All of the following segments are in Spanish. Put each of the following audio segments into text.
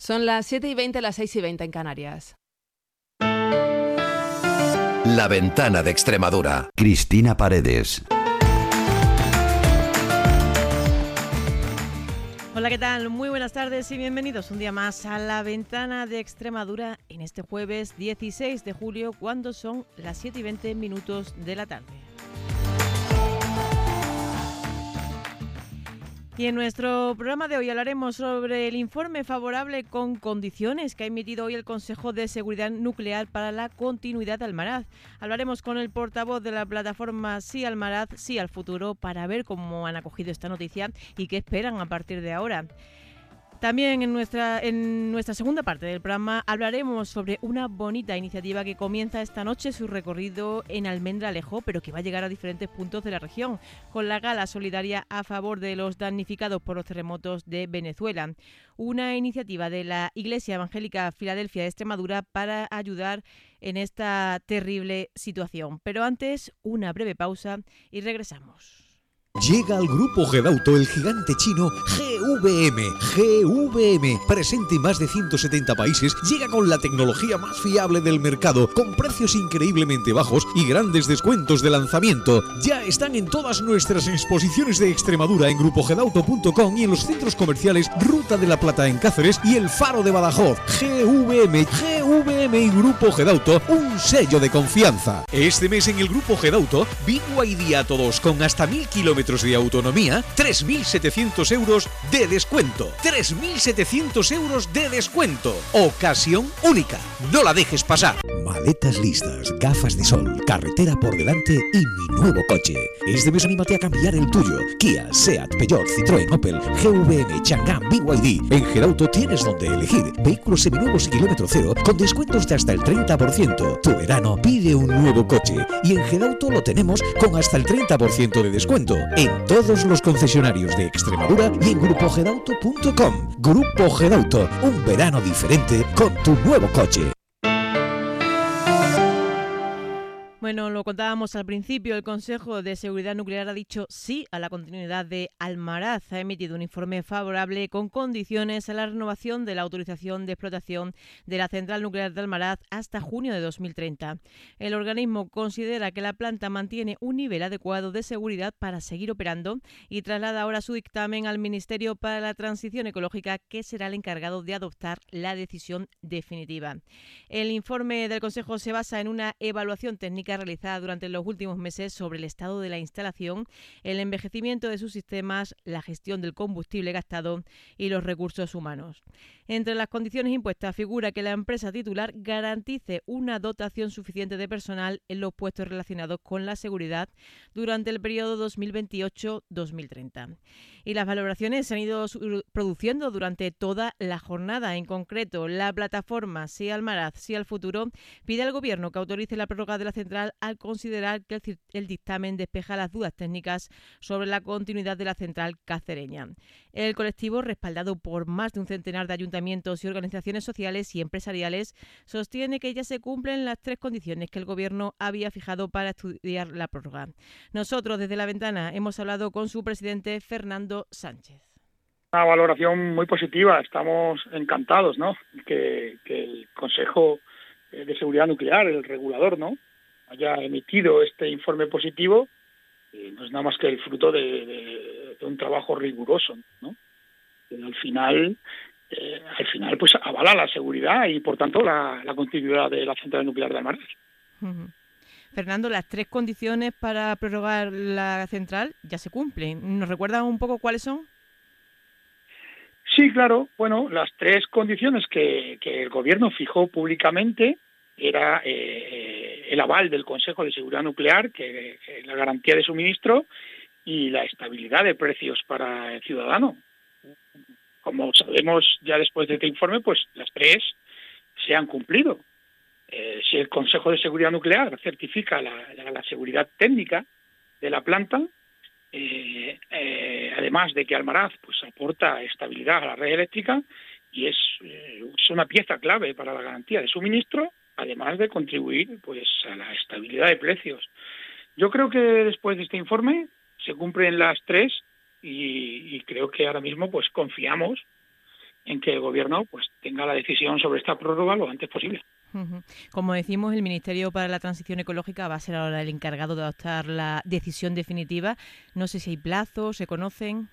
Son las 7:20, las 6:20 en Canarias. La Ventana de Extremadura. Cristina Paredes. Hola, ¿qué tal? Muy buenas tardes y bienvenidos un día más a La Ventana de Extremadura en este jueves 16 de julio, cuando son las 7:20 de la tarde. Y en nuestro programa de hoy hablaremos sobre el informe favorable con condiciones que ha emitido hoy el Consejo de Seguridad Nuclear para la continuidad de Almaraz. Hablaremos con el portavoz de la plataforma Sí Almaraz, Sí al Futuro, para ver cómo han acogido esta noticia y qué esperan a partir de ahora. También en nuestra segunda parte del programa hablaremos sobre una bonita iniciativa que comienza esta noche su recorrido en Almendralejo, pero que va a llegar a diferentes puntos de la región, con la gala solidaria a favor de los damnificados por los terremotos de Venezuela. Una iniciativa de la Iglesia Evangélica Filadelfia de Extremadura para ayudar en esta terrible situación. Pero antes, una breve pausa y regresamos. Llega al Grupo Gedauto el gigante chino GVM, presente en más de 170 países, llega con la tecnología más fiable del mercado, con precios increíblemente bajos y grandes descuentos de lanzamiento. Ya están en todas nuestras exposiciones de Extremadura en grupogedauto.com y en los centros comerciales Ruta de la Plata en Cáceres y El Faro de Badajoz. GVM y Grupo Gedauto, un sello de confianza. Este mes en el Grupo Gedauto, BYD a todos con hasta 1000 kilómetros de autonomía, 3.700 euros de descuento. 3.700 euros de descuento. Ocasión única. No la dejes pasar. Maletas listas, gafas de sol, carretera por delante y mi nuevo coche. Este mes anímate a cambiar el tuyo. Kia, Seat, Peugeot, Citroën, Opel, GVM, Changan, BYD. En Gedauto tienes donde elegir. Vehículos seminuevos y kilómetro cero con descuentos de hasta el 30%. Tu verano pide un nuevo coche y en Gedauto lo tenemos con hasta el 30% de descuento en todos los concesionarios de Extremadura y en grupogedauto.com. Grupo Gedauto, un verano diferente con tu nuevo coche. Bueno, lo contábamos al principio, el Consejo de Seguridad Nuclear ha dicho sí a la continuidad de Almaraz. Ha emitido un informe favorable con condiciones a la renovación de la autorización de explotación de la central nuclear de Almaraz hasta junio de 2030. El organismo considera que la planta mantiene un nivel adecuado de seguridad para seguir operando y traslada ahora su dictamen al Ministerio para la Transición Ecológica, que será el encargado de adoptar la decisión definitiva. El informe del Consejo se basa en una evaluación técnica realizada durante los últimos meses sobre el estado de la instalación, el envejecimiento de sus sistemas, la gestión del combustible gastado y los recursos humanos. Entre las condiciones impuestas figura que la empresa titular garantice una dotación suficiente de personal en los puestos relacionados con la seguridad durante el periodo 2028-2030. Y las valoraciones se han ido produciendo durante toda la jornada. En concreto, la plataforma Sí Almaraz, Sí al Futuro pide al Gobierno que autorice la prórroga de la central al considerar que el dictamen despeja las dudas técnicas sobre la continuidad de la central cacereña. El colectivo, respaldado por más de un centenar de ayuntamientos y organizaciones sociales y empresariales, sostiene que ya se cumplen las 3 condiciones que el Gobierno había fijado para estudiar la prórroga. Nosotros, desde La Ventana, hemos hablado con su presidente, Fernando Sánchez. Una valoración muy positiva, estamos encantados, ¿no? Que el Consejo de Seguridad Nuclear, el regulador, ¿no?, haya emitido este informe positivo, no es nada más que el fruto de un trabajo riguroso, ¿no? Al final pues avala la seguridad y por tanto la continuidad de la central nuclear de Almaraz. Fernando, las 3 condiciones para prorrogar la central ya se cumplen. ¿Nos recuerdas un poco cuáles son? Sí, claro. Bueno, las 3 condiciones que el Gobierno fijó públicamente era el aval del Consejo de Seguridad Nuclear, que la garantía de suministro y la estabilidad de precios para el ciudadano. Como sabemos ya después de este informe, pues las 3 se han cumplido. Si el Consejo de Seguridad Nuclear certifica la seguridad técnica de la planta, además de que Almaraz pues aporta estabilidad a la red eléctrica y es una pieza clave para la garantía de suministro, además de contribuir pues a la estabilidad de precios. Yo creo que después de este informe se cumplen las 3 y creo que ahora mismo pues confiamos en que el Gobierno pues tenga la decisión sobre esta prórroga lo antes posible. Como decimos, el Ministerio para la Transición Ecológica va a ser ahora el encargado de adoptar la decisión definitiva. No sé si hay plazos, ¿se conocen?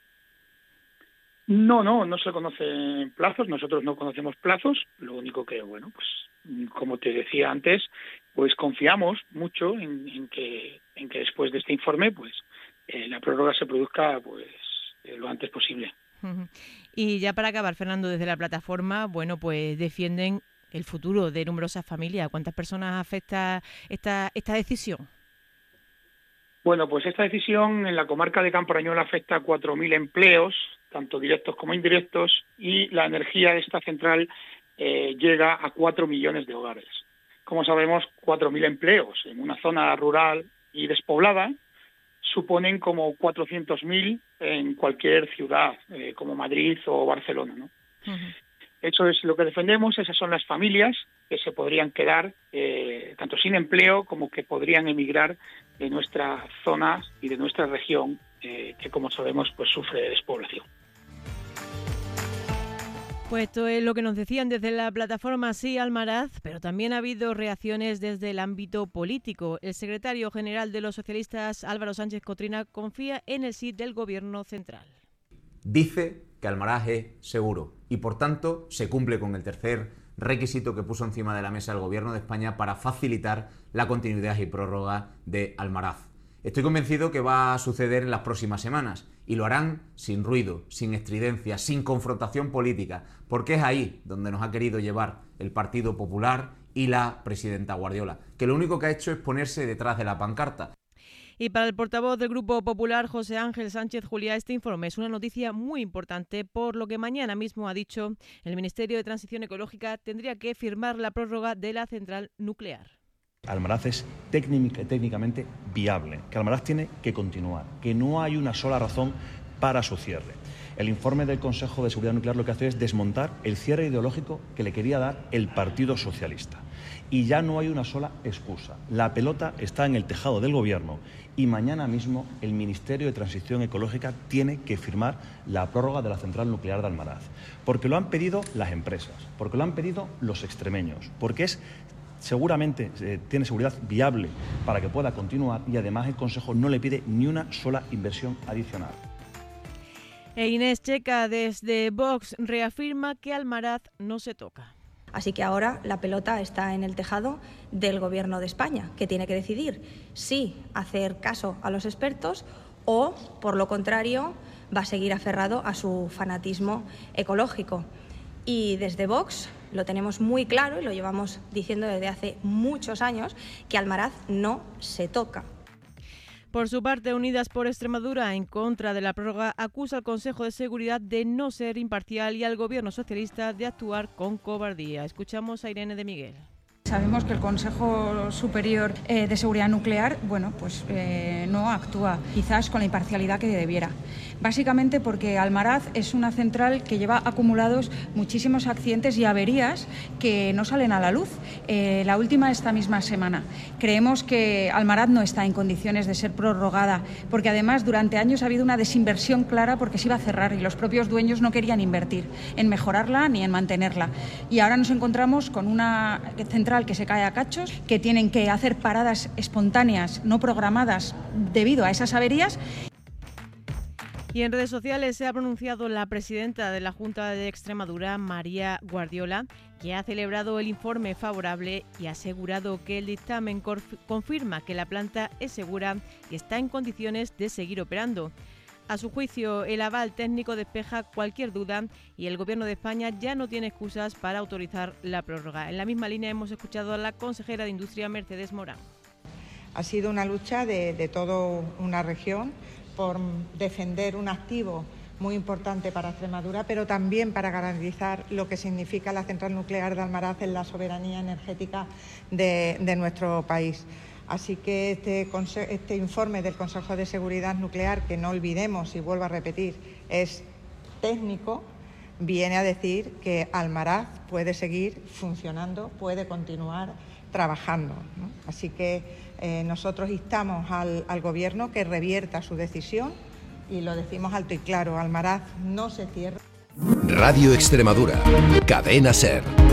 No se conocen plazos, nosotros no conocemos plazos, lo único que, bueno, pues como te decía antes, pues confiamos mucho en que después de este informe, pues la prórroga se produzca pues lo antes posible. Y ya para acabar, Fernando, desde la plataforma, bueno, pues defienden el futuro de numerosas familias. ¿Cuántas personas afecta esta decisión? Bueno, pues esta decisión en la comarca de Camparañola afecta a 4.000 empleos, tanto directos como indirectos, y la energía de esta central llega a 4 millones de hogares. Como sabemos, 4.000 empleos en una zona rural y despoblada suponen como 400.000 en cualquier ciudad, como Madrid o Barcelona, ¿no? Eso es lo que defendemos, esas son las familias que se podrían quedar tanto sin empleo como que podrían emigrar de nuestras zonas y de nuestra región, que como sabemos pues sufre de despoblación. Pues esto es lo que nos decían desde la plataforma Sí Almaraz, pero también ha habido reacciones desde el ámbito político. El secretario general de los socialistas, Álvaro Sánchez Cotrina, confía en el sí del Gobierno central. Dice que Almaraz es seguro y, por tanto, se cumple con el tercer requisito que puso encima de la mesa el Gobierno de España para facilitar la continuidad y prórroga de Almaraz. Estoy convencido que va a suceder en las próximas semanas y lo harán sin ruido, sin estridencia, sin confrontación política, porque es ahí donde nos ha querido llevar el Partido Popular y la presidenta Guardiola, que lo único que ha hecho es ponerse detrás de la pancarta. Y para el portavoz del Grupo Popular, José Ángel Sánchez Juliá, este informe es una noticia muy importante, por lo que mañana mismo, ha dicho, el Ministerio de Transición Ecológica tendría que firmar la prórroga de la central nuclear. Almaraz es técnicamente viable, que Almaraz tiene que continuar, que no hay una sola razón para su cierre. El informe del Consejo de Seguridad Nuclear lo que hace es desmontar el cierre ideológico que le quería dar el Partido Socialista. Y ya no hay una sola excusa. La pelota está en el tejado del Gobierno y mañana mismo el Ministerio de Transición Ecológica tiene que firmar la prórroga de la central nuclear de Almaraz. Porque lo han pedido las empresas, porque lo han pedido los extremeños, porque es seguramente tiene seguridad viable para que pueda continuar y además el Consejo no le pide ni una sola inversión adicional. E Inés Checa desde Vox reafirma que Almaraz no se toca. Así que ahora la pelota está en el tejado del Gobierno de España, que tiene que decidir si hacer caso a los expertos o, por lo contrario, va a seguir aferrado a su fanatismo ecológico. Y desde Vox lo tenemos muy claro y lo llevamos diciendo desde hace muchos años, que Almaraz no se toca. Por su parte, Unidas por Extremadura, en contra de la prórroga, acusa al Consejo de Seguridad de no ser imparcial y al Gobierno socialista de actuar con cobardía. Escuchamos a Irene de Miguel. Sabemos que el Consejo Superior de Seguridad Nuclear, no actúa quizás con la imparcialidad que debiera. Básicamente porque Almaraz es una central que lleva acumulados muchísimos accidentes y averías que no salen a la luz. La última esta misma semana. Creemos que Almaraz no está en condiciones de ser prorrogada, porque además durante años ha habido una desinversión clara porque se iba a cerrar y los propios dueños no querían invertir en mejorarla ni en mantenerla. Y ahora nos encontramos con una central que se cae a cachos, que tienen que hacer paradas espontáneas no programadas debido a esas averías. Y en redes sociales se ha pronunciado la presidenta de la Junta de Extremadura, María Guardiola, que ha celebrado el informe favorable y ha asegurado que el dictamen confirma que la planta es segura y está en condiciones de seguir operando. A su juicio, el aval técnico despeja cualquier duda y el Gobierno de España ya no tiene excusas para autorizar la prórroga. En la misma línea hemos escuchado a la consejera de Industria, Mercedes Morán. Ha sido una lucha de toda una región por defender un activo muy importante para Extremadura, pero también para garantizar lo que significa la central nuclear de Almaraz en la soberanía energética de nuestro país. Así que este informe del Consejo de Seguridad Nuclear, que no olvidemos y vuelvo a repetir, es técnico, viene a decir que Almaraz puede seguir funcionando, puede continuar trabajando, ¿no? Así que nosotros instamos al Gobierno que revierta su decisión y lo decimos alto y claro, Almaraz no se cierra. Radio Extremadura. Cadena SER.